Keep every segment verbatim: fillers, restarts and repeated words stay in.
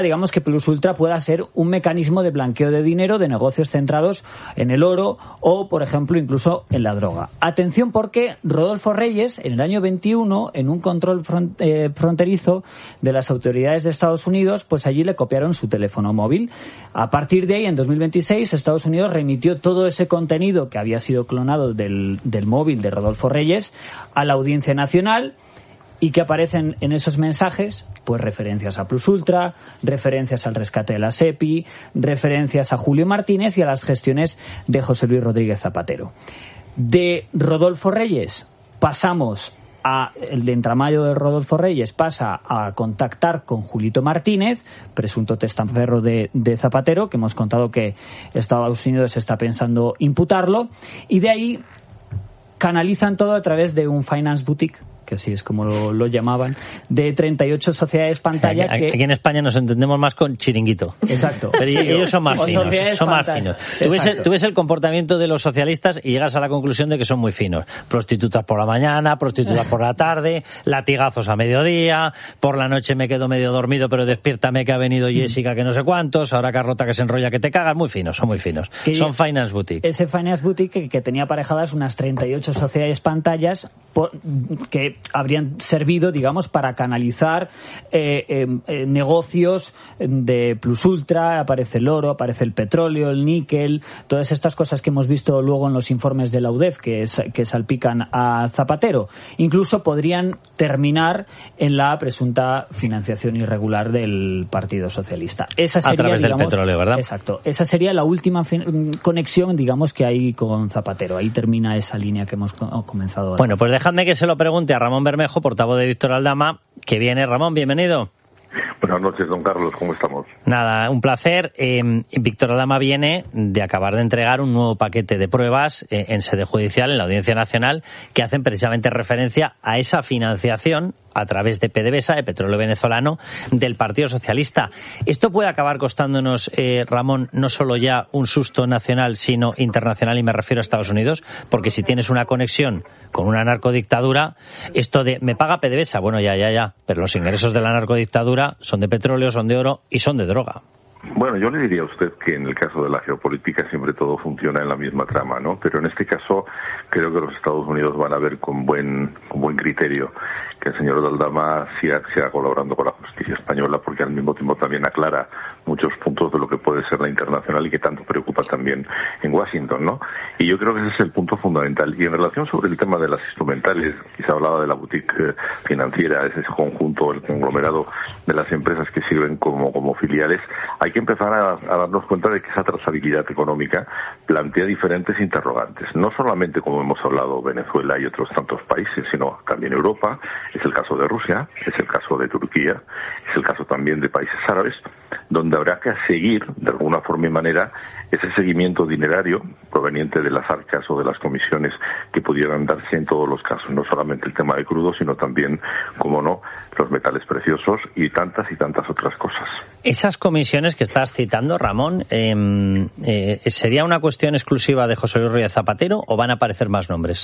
digamos que Plus Ultra pueda ser un mecanismo de blanqueo de dinero de negocios centrados en el oro o, por ejemplo, incluso en la droga. Atención, porque Rodolfo Reyes, en el año veintiuno, en un control front, eh, fronterizo de las autoridades de Estados Unidos, pues allí le copiaron su teléfono móvil. A partir de ahí, en dos mil veintiséis, Estados Unidos remitió todo ese contenido que había sido clonado del, del móvil de Rodolfo Reyes a la Audiencia Nacional. Y que aparecen en esos mensajes, pues referencias a Plus Ultra, referencias al rescate de la SEPI, referencias a Julio Martínez y a las gestiones de José Luis Rodríguez Zapatero. De Rodolfo Reyes pasamos a, el de entramado de Rodolfo Reyes pasa a contactar con Julito Martínez, presunto testaferro de, de Zapatero, que hemos contado que Estados Unidos está pensando imputarlo, y de ahí canalizan todo a través de un finance boutique, que así es como lo, lo llamaban, de treinta y ocho sociedades pantalla. Aquí, que... aquí en España nos entendemos más con chiringuito. Exacto. Pero sí, ellos son más finos. Son más pantalla. finos. Tú ves, el, tú ves el comportamiento de los socialistas y llegas a la conclusión de que son muy finos. Prostitutas por la mañana, prostitutas por la tarde, latigazos a mediodía, por la noche me quedo medio dormido, pero despiértame que ha venido Jessica que no sé cuántos, ahora Carlota que se enrolla que te cagas. Muy finos, son muy finos. Que son finance boutique. Ese finance boutique que, que tenía aparejadas unas treinta y ocho sociedades pantallas por, que habrían servido, digamos, para canalizar eh, eh, eh, negocios de Plus Ultra. Aparece el oro, aparece el petróleo, el níquel, todas estas cosas que hemos visto luego en los informes de la U D E F que, que salpican a Zapatero. Incluso podrían terminar en la presunta financiación irregular del Partido Socialista. Esa sería, a través digamos, del petróleo, ¿verdad? Exacto. Esa sería la última fin- conexión, digamos, que hay con Zapatero. Ahí termina esa línea que hemos comenzado ahora. Bueno, pues dejadme que se lo pregunte a Ramón Bermejo, portavoz de Víctor Aldama, que viene. Ramón, bienvenido. Buenas noches, don Carlos, ¿cómo estamos? Nada, un placer. Eh, Víctor Aldama viene de acabar de entregar un nuevo paquete de pruebas eh, en sede judicial, en la Audiencia Nacional, que hacen precisamente referencia a esa financiación a través de PDVSA, de petróleo venezolano, del Partido Socialista. Esto puede acabar costándonos, eh, Ramón, no solo ya un susto nacional, sino internacional, y me refiero a Estados Unidos, porque si tienes una conexión con una narcodictadura, esto de me paga PDVSA, bueno, ya, ya, ya, pero los ingresos de la narcodictadura son de petróleo, son de oro y son de droga. Bueno, yo le diría a usted que en el caso de la geopolítica siempre todo funciona en la misma trama, ¿no? Pero en este caso creo que los Estados Unidos van a ver con buen con buen criterio que el señor Aldama siga, siga colaborando con la justicia española, porque al mismo tiempo también aclara muchos puntos de lo que puede ser la internacional y que tanto preocupa también en Washington, ¿no? Y yo creo que ese es el punto fundamental. Y en relación sobre el tema de las instrumentales, y se hablaba de la boutique financiera, ese conjunto, el conglomerado de las empresas que sirven como, como filiales, hay que empezar a, a darnos cuenta de que esa trazabilidad económica plantea diferentes interrogantes. No solamente, como hemos hablado, Venezuela y otros tantos países, sino también Europa. Es el caso de Rusia, es el caso de Turquía, es el caso también de países árabes, donde habrá que seguir, de alguna forma y manera, ese seguimiento dinerario proveniente de las arcas o de las comisiones que pudieran darse en todos los casos. No solamente el tema de crudo, sino también, como no, los metales preciosos y tantas y tantas otras cosas. Esas comisiones que estás citando, Ramón, eh, eh, ¿sería una cuestión exclusiva de José Luis Rodríguez Zapatero o van a aparecer más nombres?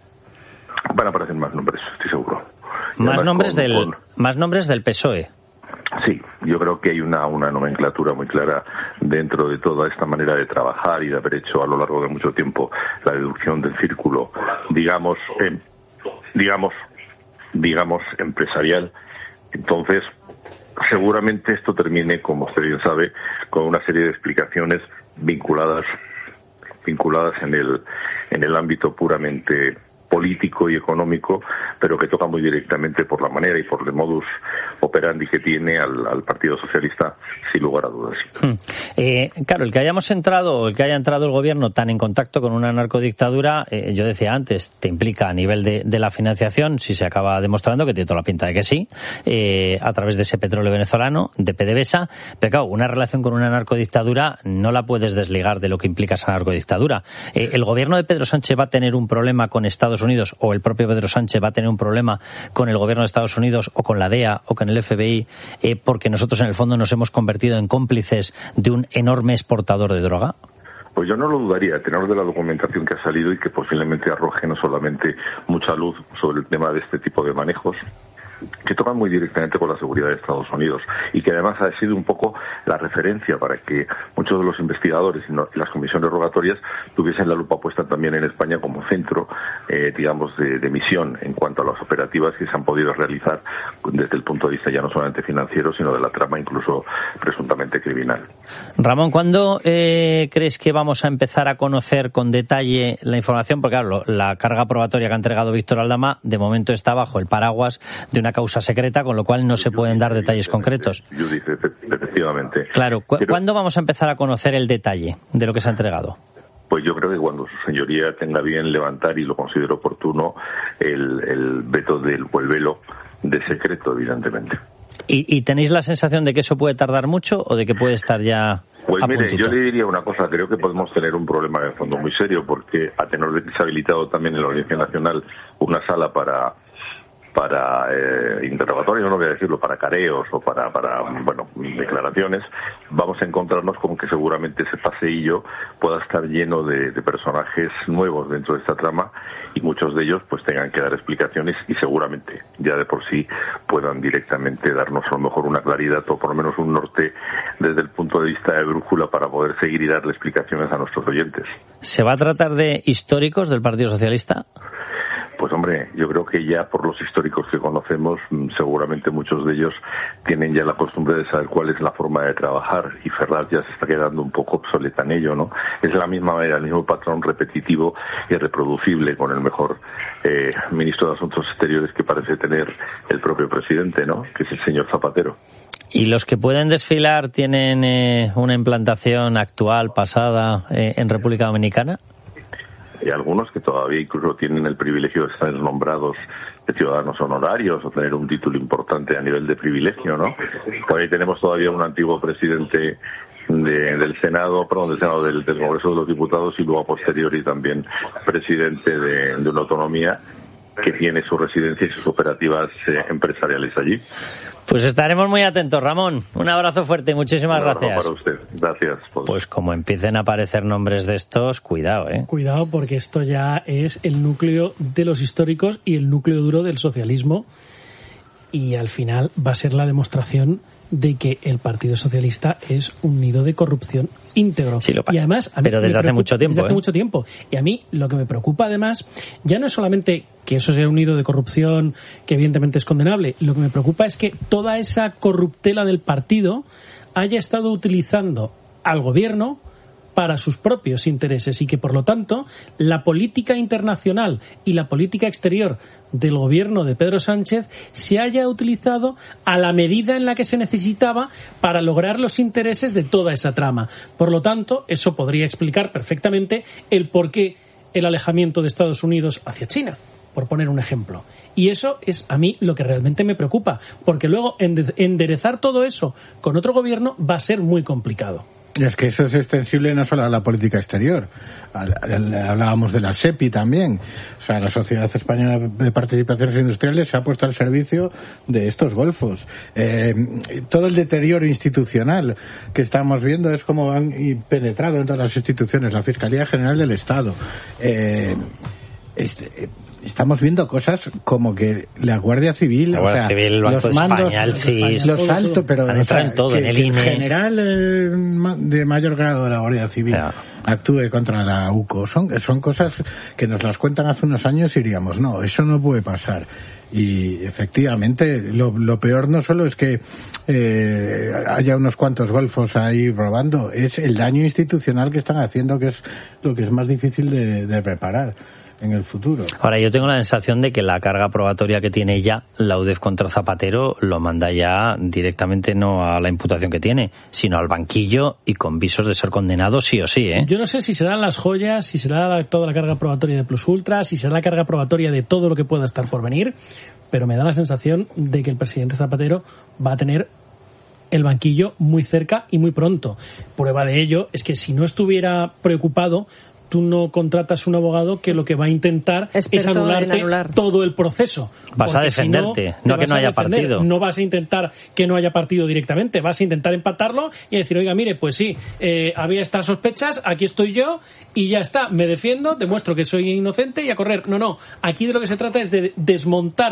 Van a aparecer más nombres, estoy seguro. Más nombres, con, del, con... más nombres del P S O E. Sí, yo creo que hay una, una nomenclatura muy clara dentro de toda esta manera de trabajar y de haber hecho a lo largo de mucho tiempo la deducción del círculo, digamos, eh, digamos, digamos, empresarial. Entonces, seguramente esto termine, como usted bien sabe, con una serie de explicaciones vinculadas, vinculadas en el, en el ámbito puramente político y económico, pero que toca muy directamente por la manera y por el modus operandi que tiene al, al Partido Socialista, sin lugar a dudas. Hmm. Eh, claro, el que hayamos entrado, el que haya entrado el gobierno tan en contacto con una narcodictadura, eh, yo decía antes, te implica a nivel de, de la financiación, si se acaba demostrando, que tiene toda la pinta de que sí, eh, a través de ese petróleo venezolano, de PDVSA, pero claro, una relación con una narcodictadura no la puedes desligar de lo que implica esa narcodictadura. Eh, el gobierno de Pedro Sánchez va a tener un problema con Estados Unidos, o el propio Pedro Sánchez va a tener un problema con el gobierno de Estados Unidos o con la D E A o con el F B I, eh, porque nosotros en el fondo nos hemos convertido en cómplices de un enorme exportador de droga. Pues yo no lo dudaría, a tenor de la documentación que ha salido y que posiblemente arroje no solamente mucha luz sobre el tema de este tipo de manejos, que tocan muy directamente con la seguridad de Estados Unidos y que además ha sido un poco la referencia para que muchos de los investigadores y no, las comisiones rogatorias tuviesen la lupa puesta también en España como centro, eh, digamos, de, de misión en cuanto a las operativas que se han podido realizar desde el punto de vista ya no solamente financiero, sino de la trama incluso presuntamente criminal. Ramón, ¿cuándo eh, crees que vamos a empezar a conocer con detalle la información? Porque claro, la carga probatoria que ha entregado Víctor Aldama de momento está bajo el paraguas de una causa secreta, con lo cual no se pueden dar detalles concretos. Yo dice, efectivamente. Claro, ¿cu- Pero, ¿cuándo vamos a empezar a conocer el detalle de lo que se ha entregado? Pues yo creo que cuando su señoría tenga bien levantar, y lo considero oportuno, el, el veto del o el velo de secreto, evidentemente. ¿Y, ¿Y tenéis la sensación de que eso puede tardar mucho o de que puede estar ya Pues a mire, puntito? yo le diría una cosa, creo que podemos tener un problema de fondo muy serio, porque a tenor de que se ha habilitado también en la Audiencia Nacional una sala para para eh, interrogatorios, no voy a decirlo, para careos o para, para bueno, declaraciones, vamos a encontrarnos con que seguramente ese paseillo pueda estar lleno de, de personajes nuevos dentro de esta trama y muchos de ellos pues tengan que dar explicaciones y seguramente ya de por sí puedan directamente darnos a lo mejor una claridad o por lo menos un norte desde el punto de vista de brújula para poder seguir y darle explicaciones a nuestros oyentes. ¿Se va a tratar de históricos del Partido Socialista? Pues hombre, yo creo que ya por los históricos que conocemos, seguramente muchos de ellos tienen ya la costumbre de saber cuál es la forma de trabajar y Ferraz ya se está quedando un poco obsoleta en ello, ¿no? Es la misma manera, el mismo patrón repetitivo y reproducible con el mejor eh, ministro de Asuntos Exteriores que parece tener el propio presidente, ¿no? Que es el señor Zapatero. ¿Y los que pueden desfilar tienen eh, una implantación actual, pasada, eh, en República Dominicana? Y algunos que todavía incluso tienen el privilegio de estar nombrados de ciudadanos honorarios o tener un título importante a nivel de privilegio, ¿no? Por ahí tenemos todavía un antiguo presidente de, del Senado, perdón, del Senado, del, del Congreso de los Diputados y luego a posteriori también presidente de, de una autonomía que tiene su residencia y sus operativas eh, empresariales allí. Pues estaremos muy atentos, Ramón. Un abrazo fuerte y muchísimas Un abrazo gracias. para usted. Gracias. Pues. pues como empiecen a aparecer nombres de estos, cuidado, ¿eh? Cuidado, porque esto ya es el núcleo de los históricos y el núcleo duro del socialismo. Y al final va a ser la demostración de que el Partido Socialista es un nido de corrupción íntegro. Sí, lo y además, a mí pero desde hace mucho tiempo. Desde hace ¿eh? mucho tiempo. Y a mí lo que me preocupa además, ya no es solamente que eso sea un nido de corrupción que evidentemente es condenable, lo que me preocupa es que toda esa corruptela del partido haya estado utilizando al gobierno para sus propios intereses y que, por lo tanto, la política internacional y la política exterior del gobierno de Pedro Sánchez se haya utilizado a la medida en la que se necesitaba para lograr los intereses de toda esa trama. Por lo tanto, eso podría explicar perfectamente el por qué el alejamiento de Estados Unidos hacia China, por poner un ejemplo. Y eso es a mí lo que realmente me preocupa, porque luego enderezar todo eso con otro gobierno va a ser muy complicado. Y es que eso es extensible no solo a la política exterior. Hablábamos de la SEPI también. O sea, la Sociedad Española de Participaciones Industriales se ha puesto al servicio de estos golfos. Eh, todo el deterioro institucional que estamos viendo es como han penetrado en todas las instituciones. La Fiscalía General del Estado. Eh, este, estamos viendo cosas como que la Guardia Civil, la Guardia o sea, Civil, el Banco los mandos, de España, el C I S, los altos, pero o sea, en todo, que, en el que I N E. el general eh, de mayor grado de la Guardia Civil ya. actúe contra la U C O. Son, son cosas que nos las cuentan hace unos años y diríamos, no, eso no puede pasar. Y efectivamente, lo, lo peor no solo es que eh, haya unos cuantos golfos ahí robando, es el daño institucional que están haciendo, que es lo que es más difícil de, de reparar en el futuro. Ahora, yo tengo la sensación de que la carga probatoria que tiene ya la U D E F contra Zapatero lo manda ya directamente no a la imputación que tiene, sino al banquillo y con visos de ser condenado sí o sí, ¿eh? Yo no sé si serán las joyas, si será toda la carga probatoria de Plus Ultra, si será la carga probatoria de todo lo que pueda estar por venir, pero me da la sensación de que el presidente Zapatero va a tener el banquillo muy cerca y muy pronto. Prueba de ello es que si no estuviera preocupado, tú no contratas un abogado que lo que va a intentar Experto es anularte anular. todo el proceso. Vas a defenderte, Si no, no que no haya partido. No vas a intentar que no haya partido directamente, vas a intentar empatarlo y decir, oiga, mire, pues sí, eh, había estas sospechas, aquí estoy yo y ya está, me defiendo, demuestro que soy inocente y a correr. No, no, aquí de lo que se trata es de desmontar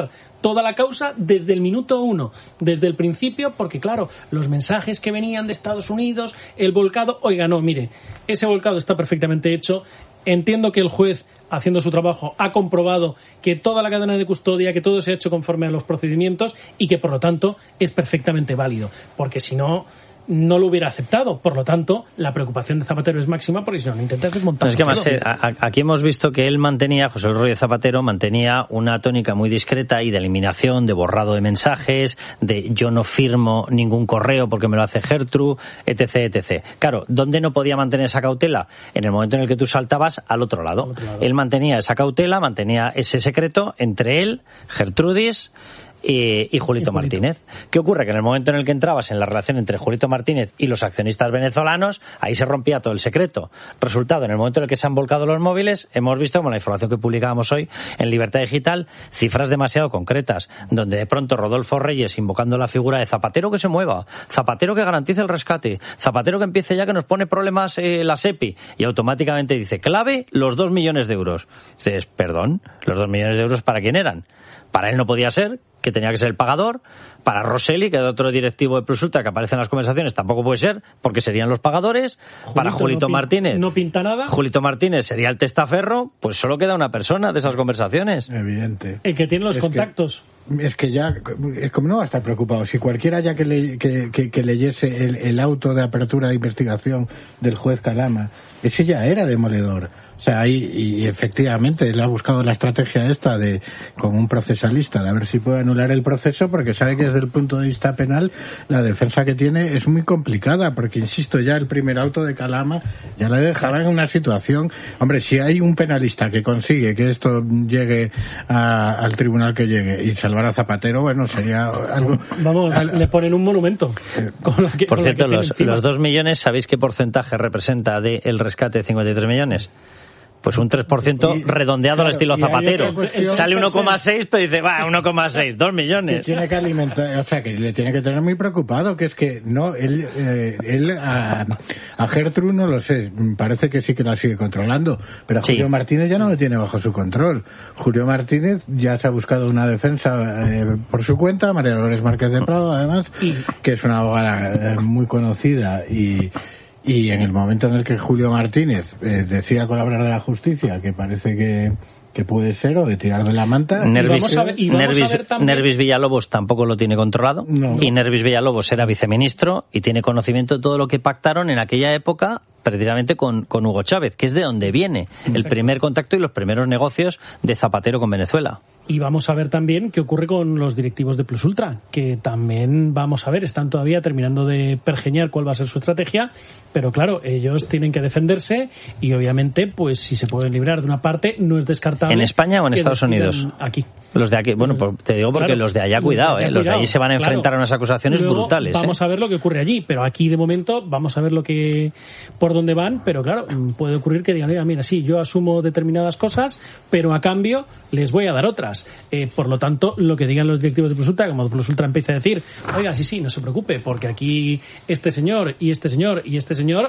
toda la causa desde el minuto uno, desde el principio, porque claro, los mensajes que venían de Estados Unidos, el volcado, oiga, no, mire, ese volcado está perfectamente hecho. Entiendo que el juez, haciendo su trabajo, ha comprobado que toda la cadena de custodia, que todo se ha hecho conforme a los procedimientos y que, por lo tanto, es perfectamente válido. Porque si no, no lo hubiera aceptado. Por lo tanto, la preocupación de Zapatero es máxima porque si no, no intentas desmontar. No, es que más, eh, a, aquí hemos visto que él mantenía, José Luis Rodríguez Zapatero mantenía una tónica muy discreta y de eliminación, de borrado de mensajes, de yo no firmo ningún correo porque me lo hace Gertrude, etc, etcétera. Claro, ¿dónde no podía mantener esa cautela? En el momento en el que tú saltabas al otro lado. Al otro lado. Él mantenía esa cautela, mantenía ese secreto entre él, Gertrudis y, y Julito Martínez. ¿Qué ocurre? Que en el momento en el que entrabas en la relación entre Julito Martínez y los accionistas venezolanos, ahí se rompía todo el secreto. Resultado, en el momento en el que se han volcado los móviles, hemos visto, como la información que publicábamos hoy en Libertad Digital, cifras demasiado concretas, donde de pronto Rodolfo Reyes, invocando la figura de Zapatero que se mueva, Zapatero que garantice el rescate, Zapatero que empiece ya que nos pone problemas eh, la SEPI, y automáticamente dice, clave, los dos millones de euros. Dices, perdón, ¿los dos millones de euros para quién eran? Para él no podía ser, que tenía que ser el pagador. Para Rosselli, que es otro directivo de Plus Ultra que aparece en las conversaciones, tampoco puede ser, porque serían los pagadores. Julito, para Julito no Martínez, no pinta nada. Julito Martínez sería el testaferro, pues solo queda una persona de esas conversaciones. Evidente. El que tiene los es contactos. Que, es que ya, es como no va a estar preocupado. Si cualquiera ya que, le, que, que, que leyese el, el auto de apertura de investigación del juez Calama, ese ya era demoledor. O sea, ahí, y efectivamente, él ha buscado la estrategia esta de, con un procesalista, de a ver si puede anular el proceso, porque sabe que desde el punto de vista penal, la defensa que tiene es muy complicada, porque, insisto, ya el primer auto de Calama ya le dejaba en una situación, hombre, si hay un penalista que consigue que esto llegue a, al tribunal que llegue y salvar a Zapatero, bueno, sería algo... Vamos, al, le ponen un monumento. Eh, con la que, por con cierto, la que los, los dos millones, ¿sabéis qué porcentaje representa del rescate de cincuenta y tres millones? Pues un tres por ciento y, redondeado claro, al estilo Zapatero. Sale uno coma seis, pero dice, va, uno coma seis, dos millones. Que tiene que alimentar, o sea, que le tiene que tener muy preocupado, que es que no, él, eh, él a, a Gertrude no lo sé, parece que sí que la sigue controlando, pero a sí. Julio Martínez ya no lo tiene bajo su control. Julio Martínez ya se ha buscado una defensa eh, por su cuenta, María Dolores Márquez de Prado, además, que es una abogada eh, muy conocida y... Y en el momento en el que Julio Martínez eh, decida colaborar de la justicia, que parece que, que puede ser, o de tirar de la manta... Nervis, y vamos a ver, y vamos Nervis, a ver también... Nervis Villalobos tampoco lo tiene controlado. No. Y Nervis Villalobos era viceministro y tiene conocimiento de todo lo que pactaron en aquella época precisamente con, con Hugo Chávez, que es de donde viene Exacto. el primer contacto y los primeros negocios de Zapatero con Venezuela. Y vamos a ver también qué ocurre con los directivos de Plus Ultra, que también vamos a ver, están todavía terminando de pergeñar cuál va a ser su estrategia, pero claro, ellos tienen que defenderse y obviamente, pues si se pueden librar de una parte, no es descartable. ¿En España o en Estados Unidos? Aquí. Los de aquí, bueno, te digo porque claro, los de allá, cuidado, los de, allá, eh, los de allí se van a enfrentar claro. a unas acusaciones Luego, brutales. Vamos eh. a ver lo que ocurre allí, pero aquí de momento vamos a ver lo que por dónde van, pero claro, puede ocurrir que digan, mira, sí, yo asumo determinadas cosas, pero a cambio les voy a dar otras. Eh, por lo tanto, lo que digan los directivos de Plus Ultra, como Plus Ultra empieza a decir, oiga, sí, sí, no se preocupe, porque aquí este señor y este señor y este señor,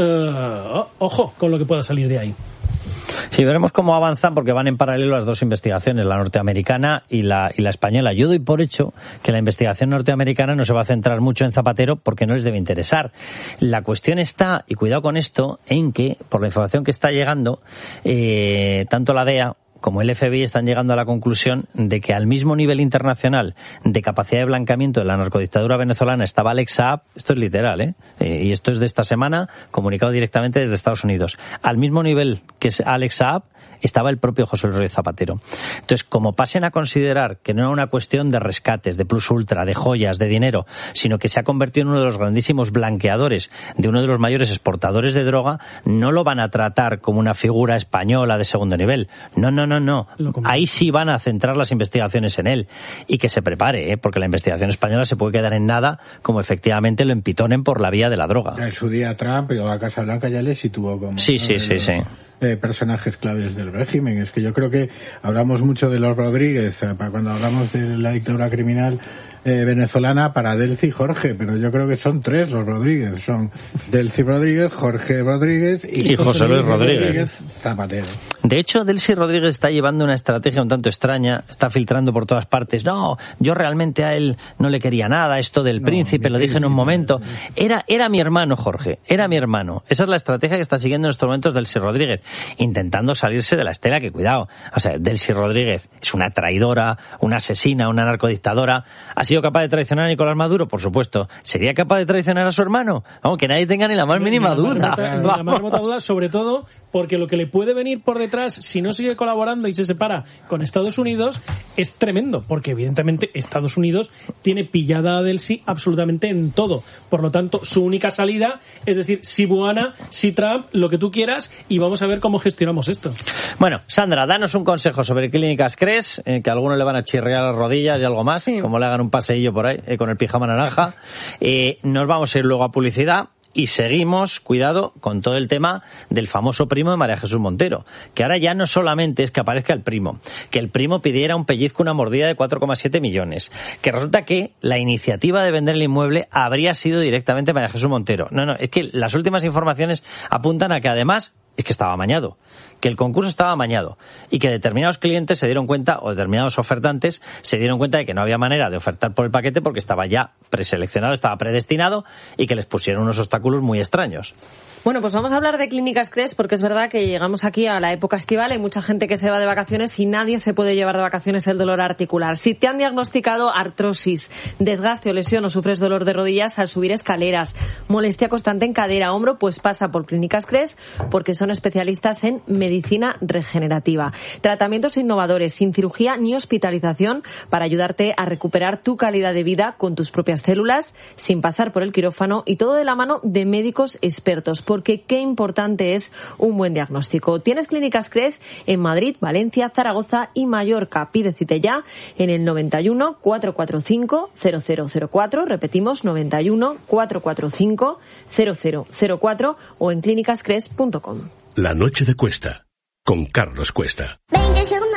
uh, ojo con lo que pueda salir de ahí. Sí, veremos cómo avanzan porque van en paralelo las dos investigaciones, la norteamericana y la, y la española. Yo doy por hecho que la investigación norteamericana no se va a centrar mucho en Zapatero porque no les debe interesar. La cuestión está, y cuidado con esto, en que, por la información que está llegando, eh, tanto la D E A como el F B I están llegando a la conclusión de que al mismo nivel internacional de capacidad de blanqueamiento de la narcodictadura venezolana estaba Alex Saab, esto es literal, ¿eh? eh y esto es de esta semana, comunicado directamente desde Estados Unidos. Al mismo nivel que es Alex Saab estaba el propio José Luis Rodríguez Zapatero. Entonces, como pasen a considerar que no era una cuestión de rescates, de Plus Ultra, de joyas, de dinero, sino que se ha convertido en uno de los grandísimos blanqueadores de uno de los mayores exportadores de droga, no lo van a tratar como una figura española de segundo nivel. No, no, no, no. Ahí sí van a centrar las investigaciones en él. Y que se prepare, ¿eh? Porque la investigación española se puede quedar en nada, como efectivamente lo empitonen por la vía de la droga. En su día Trump y la Casa Blanca ya le situó como... Sí, sí, sí, sí. Eh, personajes claves del régimen. Es que yo creo que hablamos mucho de los Rodríguez eh, cuando hablamos de la dictadura criminal eh, venezolana para Delcy y Jorge, pero yo creo que son tres los Rodríguez. Son Delcy Rodríguez, Jorge Rodríguez y, y José Luis Rodríguez. Rodríguez Zapatero. De hecho, Delcy Rodríguez está llevando una estrategia un tanto extraña, está filtrando por todas partes. No, yo realmente a él no le quería nada, esto del no, príncipe, lo dije en un momento. Era, era mi hermano, Jorge, era mi hermano. Esa es la estrategia que está siguiendo en estos momentos Delcy Rodríguez, intentando salirse de la estela, que cuidado. O sea, Delcy Rodríguez es una traidora, una asesina, una narcodictadora. ¿Ha sido capaz de traicionar a Nicolás Maduro? Por supuesto. ¿Sería capaz de traicionar a su hermano? Vamos, que nadie tenga ni la más mínima duda. Ni la más remota duda, sobre todo porque lo que le puede venir por detrás, si no sigue colaborando y se separa con Estados Unidos, es tremendo, porque evidentemente Estados Unidos tiene pillada a Delcy absolutamente en todo. Por lo tanto, su única salida es decir, si Buana, si Trump, lo que tú quieras, y vamos a ver cómo gestionamos esto. Bueno, Sandra, danos un consejo sobre Clínicas Cres, eh, que a algunos le van a chirriar las rodillas y algo más, sí. Como le hagan un paseillo por ahí, eh, con el pijama naranja. Eh, nos vamos a ir luego a publicidad. Y seguimos, cuidado, con todo el tema del famoso primo de María Jesús Montero, que ahora ya no solamente es que aparezca el primo, que el primo pidiera un pellizco, una mordida de cuatro coma siete millones, que resulta que la iniciativa de vender el inmueble habría sido directamente María Jesús Montero. No, no, es que las últimas informaciones apuntan a que además es que estaba amañado, que el concurso estaba amañado y que determinados clientes se dieron cuenta, o determinados ofertantes se dieron cuenta de que no había manera de ofertar por el paquete porque estaba ya preseleccionado, estaba predestinado, y que les pusieron unos obstáculos muy extraños. Bueno, pues vamos a hablar de Clínicas Cres, porque es verdad que llegamos aquí a la época estival, hay mucha gente que se va de vacaciones y nadie se puede llevar de vacaciones el dolor articular. Si te han diagnosticado artrosis, desgaste o lesión, o sufres dolor de rodillas al subir escaleras, molestia constante en cadera, hombro, pues pasa por Clínicas Cres, porque son especialistas en medicina regenerativa. Tratamientos innovadores, sin cirugía ni hospitalización, para ayudarte a recuperar tu calidad de vida con tus propias células, sin pasar por el quirófano, y todo de la mano de médicos expertos, porque qué importante es un buen diagnóstico. Tienes Clínicas Cres en Madrid, Valencia, Zaragoza y Mallorca. Pide cita ya en el noventa y uno, cuatrocientos cuarenta y cinco, cero cero cero cuatro, repetimos, noventa y uno, cuatrocientos cuarenta y cinco, cero cero cero cuatro, o en clínicas cres punto com. La noche de Cuesta, con Carlos Cuesta. veinte segundos.